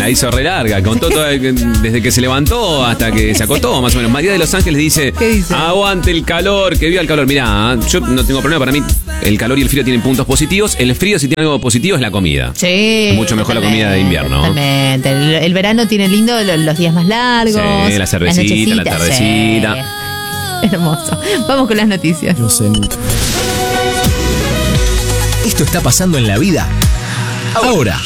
La hizo re larga, contó desde que se levantó hasta que se acostó, más o menos. María de Los Ángeles dice: ¿Qué dice? Aguante el calor, que viva el calor. Mirá, yo no tengo problema, para mí el calor y el frío tienen puntos positivos. El frío, si tiene algo positivo, es la comida. Sí. Mucho mejor la comida de invierno. Totalmente. El verano tiene lindo los días más largos. Sí, la cervecita, la tardecita. Sí. Hermoso. Vamos con las noticias. Yo sé mucho. Esto está pasando en la vida ahora.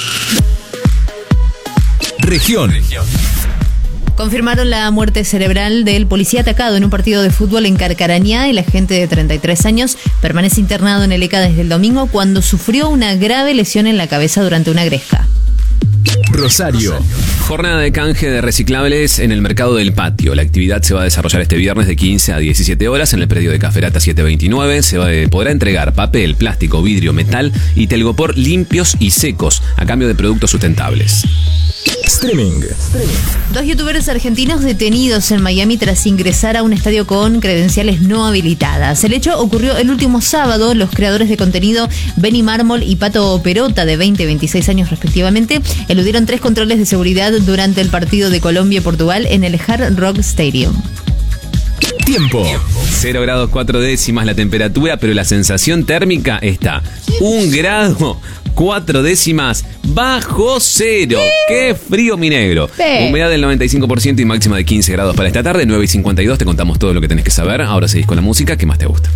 Región. Confirmaron la muerte cerebral del policía atacado en un partido de fútbol en Carcarañá. El agente de 33 años permanece internado en el ECA desde el domingo cuando sufrió una grave lesión en la cabeza durante una gresca. Rosario. Jornada de canje de reciclables en el mercado del patio. La actividad se va a desarrollar este viernes de 15 a 17 horas en el predio de Caferata 729. Podrá entregar papel, plástico, vidrio, metal y telgopor limpios y secos a cambio de productos sustentables. Streaming. 2 youtubers argentinos detenidos en Miami tras ingresar a un estadio con credenciales no habilitadas. El hecho ocurrió el último sábado. Los creadores de contenido Benny Mármol y Pato Perota, de 20 y 26 años respectivamente, eludieron 3 controles de seguridad durante el partido de Colombia y Portugal en el Hard Rock Stadium. Tiempo. 0 grados 4 décimas la temperatura, pero la sensación térmica está 1 grado 4 décimas bajo cero. ¡Qué frío, mi negro! Humedad del 95% y máxima de 15 grados para esta tarde. 9:52, te contamos todo lo que tenés que saber. Ahora seguís con la música que más te gusta.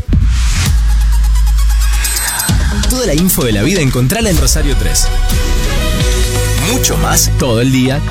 Toda la info de la vida encontrala en Rosario 3. Mucho más todo el día,